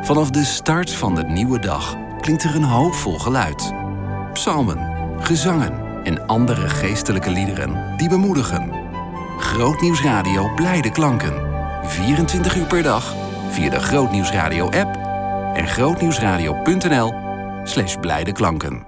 Vanaf de start van de nieuwe dag klinkt er een hoopvol geluid. Psalmen, gezangen en andere geestelijke liederen die bemoedigen. Grootnieuwsradio Blijde Klanken. 24 uur per dag via de Grootnieuwsradio app en grootnieuwsradio.nl/blijde klanken.